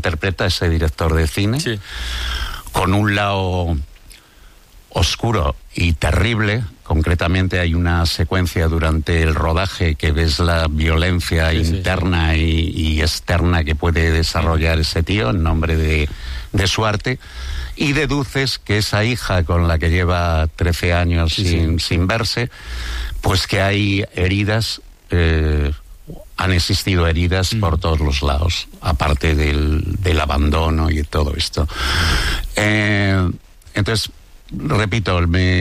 interpreta ese director de cine, Sí. con un lado oscuro y terrible. Concretamente hay una secuencia durante el rodaje que ves la violencia interna y externa que puede desarrollar ese tío en nombre de su arte, y deduces que esa hija con la que lleva 13 años sin verse, pues que hay heridas, han existido heridas por todos los lados, aparte del abandono y todo esto. Entonces, repito,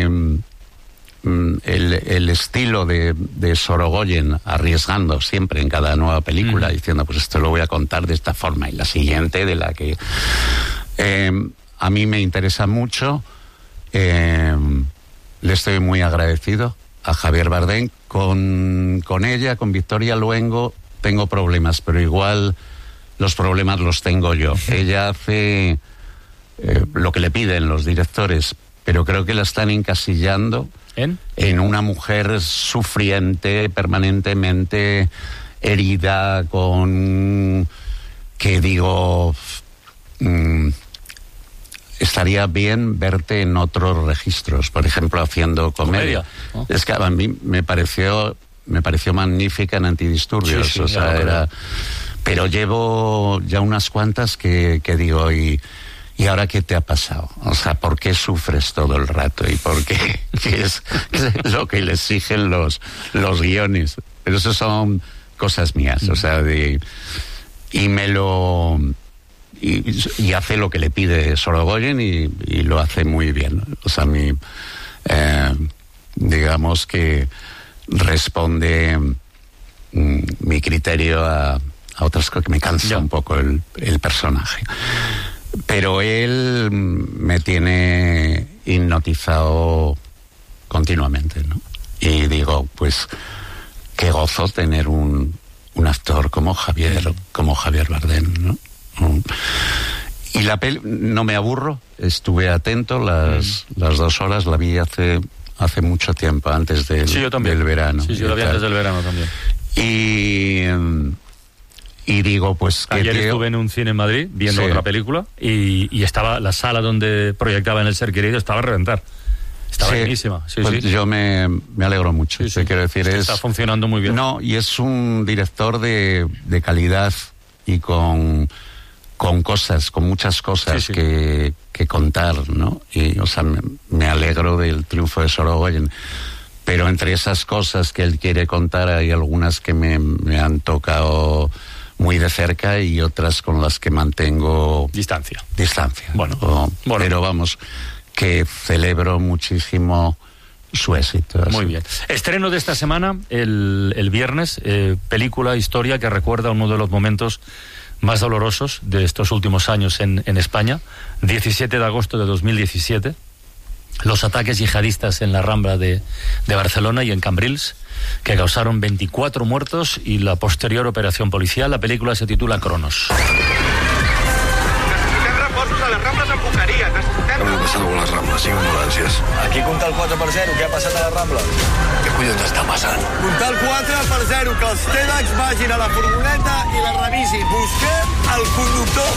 el estilo de Sorogoyen, arriesgando siempre en cada nueva película, diciendo, pues esto lo voy a contar de esta forma, y la siguiente de la que... a mí me interesa mucho. Le estoy muy agradecido a Javier Bardem. Con ella, con Victoria Luengo, tengo problemas, pero igual los problemas los tengo yo. Ella hace lo que le piden los directores, pero creo que la están encasillando en una mujer sufriente, permanentemente herida, con... que digo... estaría bien verte en otros registros, por ejemplo, haciendo comedia. ¿Oh? Es que a mí me pareció magnífica en Antidisturbios, sí, o sea, era... Pero llevo ya unas cuantas que digo, ¿y ahora qué te ha pasado? O sea, ¿por qué sufres todo el rato? ¿Y por qué? ¿Qué es lo que le exigen los guiones? Pero eso son cosas mías, o sea, y hace lo que le pide Sorogoyen y lo hace muy bien. O sea, digamos que responde mi criterio a otras cosas, que me cansa un poco el personaje. Pero él me tiene hipnotizado continuamente, ¿no? Y digo, pues qué gozo tener un actor como Javier Bardem, ¿no? Y la peli, no me aburro, estuve atento las 2 horas, la vi hace mucho tiempo, antes del verano. Sí, yo la vi antes del verano también. Y digo, pues... Ayer estuve en un cine en Madrid viendo otra película y estaba la sala donde proyectaba En el ser querido, estaba a reventar. Estaba buenísima. Pues yo me alegro mucho. Quiero decir, está funcionando muy bien. No, y es un director de calidad y con cosas, con muchas cosas que contar, ¿no? Y, o sea, me alegro del triunfo de Sorogoyen. Pero entre esas cosas que él quiere contar hay algunas que me han tocado muy de cerca y otras con las que mantengo distancia. Bueno. Pero vamos, que celebro muchísimo su éxito. Muy bien. Estreno de esta semana, el viernes, película, historia que recuerda uno de los momentos más dolorosos de estos últimos años en España. 17 de agosto de 2017, los ataques yihadistas en la Rambla de Barcelona y en Cambrils, que causaron 24 muertos y la posterior operación policial. La película se titula Cronos. Necessitem reforços a les Rambles amb Boqueria. Necessitem... Què ha passat a les Rambles? 5 ambulàncies. Aquí compta el 4/0. Què ha passat a les Rambles? Què collons està passant? Compta el 4/0. Que els TEDx vagin a la furgoneta i la revisin. Busquem el conductor.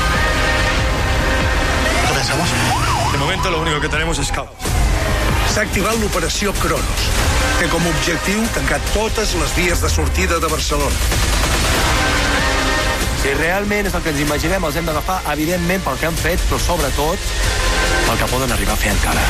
¿Qué pensamos? De momento lo único que tenemos es caos. S'ha activat l'operació Cronos. Té com a objectiu tancar totes les vies de sortida de Barcelona. Si realment és el que ens imaginem, els hem d'agafar, evidentment, pel que han fet, però sobretot pel que poden arribar a fer encara.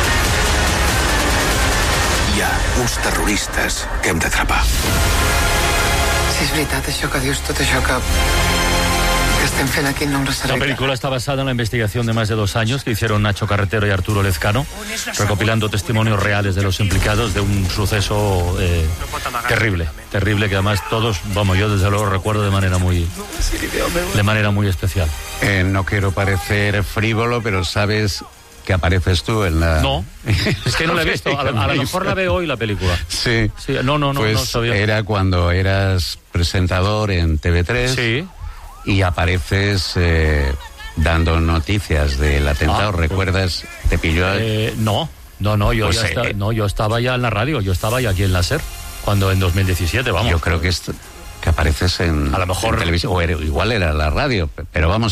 Hi ha uns terroristes que hem d'atrapar. Si és veritat això que dius, tot això que estem fent aquí no ens La película está basada en la investigación de más de 2 años que hicieron Nacho Carretero y Arturo Lezcano, recopilando testimonios reales de los implicados de un suceso terrible, que además todos, yo desde luego recuerdo de manera muy especial. No quiero parecer frívolo, pero sabes que apareces tú en la... No, es que no la he visto. A lo mejor la veo hoy la película. Sí. No pues no sabía. Era cuando eras presentador en TV3. Sí. Y apareces dando noticias del atentado. ¿Recuerdas? ¿Te pilló? No, yo estaba ya en la radio, yo estaba ya aquí en la SER, cuando en 2017, vamos. Yo creo que que apareces en, a lo mejor en televisión, o igual era la radio, pero vamos,